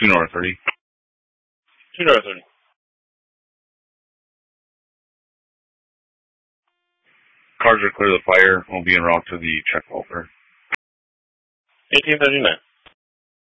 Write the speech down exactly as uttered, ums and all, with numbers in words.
Two north thirty. Two north thirty. Cars are clear of the fire. Will be en route to the check welfare. eighteen thirty-nine.